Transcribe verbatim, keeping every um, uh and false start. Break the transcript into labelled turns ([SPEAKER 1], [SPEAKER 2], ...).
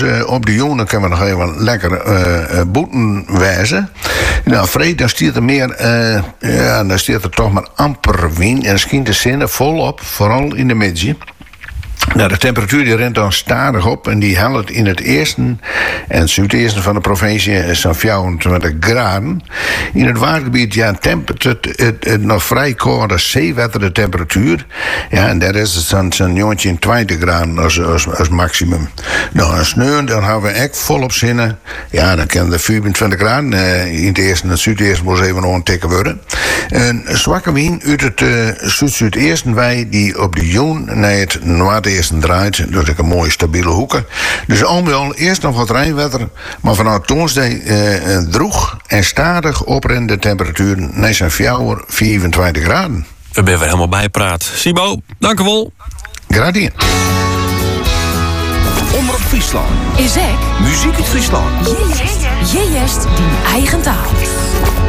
[SPEAKER 1] Dus uh, op de jongen kunnen we nog even lekker uh, uh, boeten wijzen. Nou, vreed, dan stiert er meer, uh, ja, dan stiert er toch maar amper wind. En schijnt de zinnen volop, vooral in de middag. Nou, de temperatuur die rent dan stadig op en die helpt in het eerste en het zuideerste van de provincie zo'n vijfentwintig graden. In het watergebied, ja, temp, het, het, het, het nog vrij koude zeewetterde temperatuur. Ja, en daar is het zo'n zo'n jongetje twintig graden als, als, als maximum. Nou, en sneeuw, dan hebben we echt volop zinnen. Ja, dan kan de vierentwintig graden uh, in het eerste en het zuideerste moest even nog een tikken worden. Een zwakke wind uit het uh, zuid-zuideerste wij die op de joen naar het noord draait, dus ik een mooie stabiele hoeken. Dus al met al eerst nog wat rijnwetter, maar vanaf toonsdag eh, droeg en stadig oprende temperaturen naar zijn vijfentwintig graden.
[SPEAKER 2] We ben weer helemaal bijpraat. Sibo, dank u wel.
[SPEAKER 1] Gratie.
[SPEAKER 3] Omroep Friesland.
[SPEAKER 4] Is ek?
[SPEAKER 3] Muziek uit Friesland.
[SPEAKER 4] Je jest, je jest die eigen taal.